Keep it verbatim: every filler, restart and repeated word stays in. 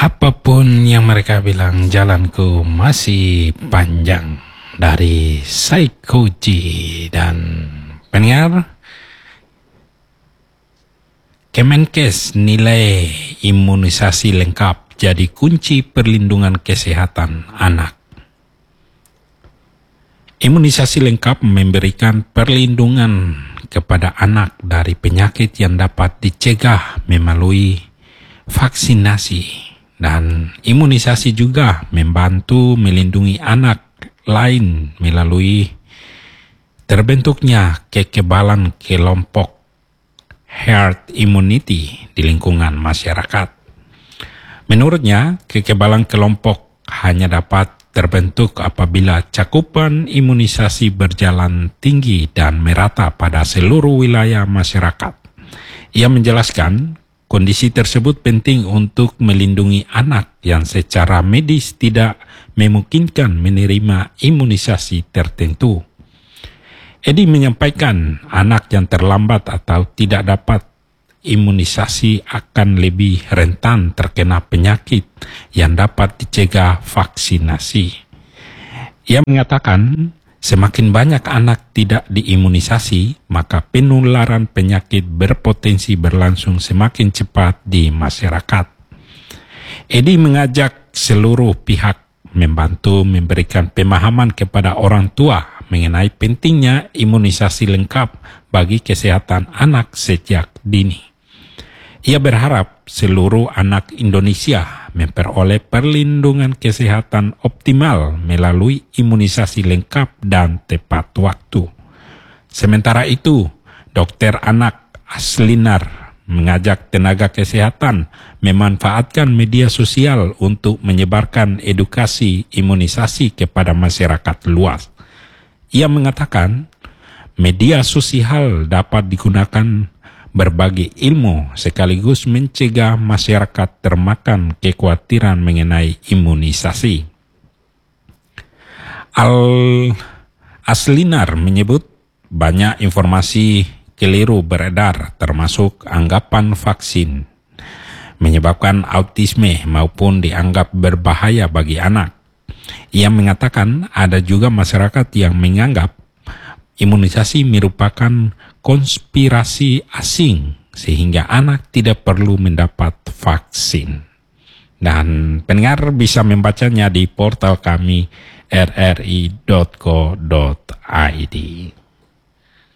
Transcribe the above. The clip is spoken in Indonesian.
Apapun yang mereka bilang, jalanku masih panjang. Dari Psychoji dan pendengar, Kemenkes nilai imunisasi lengkap jadi kunci perlindungan kesehatan anak. Imunisasi lengkap memberikan perlindungan kepada anak dari penyakit yang dapat dicegah melalui vaksinasi. Dan imunisasi juga membantu melindungi anak lain melalui terbentuknya kekebalan kelompok herd immunity di lingkungan masyarakat. Menurutnya, kekebalan kelompok hanya dapat terbentuk apabila cakupan imunisasi berjalan tinggi dan merata pada seluruh wilayah masyarakat. Ia menjelaskan, kondisi tersebut penting untuk melindungi anak yang secara medis tidak memungkinkan menerima imunisasi tertentu. Edi menyampaikan anak yang terlambat atau tidak dapat imunisasi akan lebih rentan terkena penyakit yang dapat dicegah vaksinasi. Ia mengatakan, semakin banyak anak tidak diimunisasi, maka penularan penyakit berpotensi berlangsung semakin cepat di masyarakat. Edi mengajak seluruh pihak membantu memberikan pemahaman kepada orang tua mengenai pentingnya imunisasi lengkap bagi kesehatan anak sejak dini. Ia berharap seluruh anak Indonesia memperoleh perlindungan kesehatan optimal melalui imunisasi lengkap dan tepat waktu. Sementara itu, dokter anak Aslinar mengajak tenaga kesehatan memanfaatkan media sosial untuk menyebarkan edukasi imunisasi kepada masyarakat luas. Ia mengatakan, media sosial dapat digunakan berbagi ilmu sekaligus mencegah masyarakat termakan kekhawatiran mengenai imunisasi. Al-Aslinar menyebut banyak informasi keliru beredar termasuk anggapan vaksin menyebabkan autisme maupun dianggap berbahaya bagi anak. Ia mengatakan ada juga masyarakat yang menganggap imunisasi merupakan konspirasi asing sehingga anak tidak perlu mendapat vaksin. Dan pendengar bisa membacanya di portal kami r r i dot co dot i d.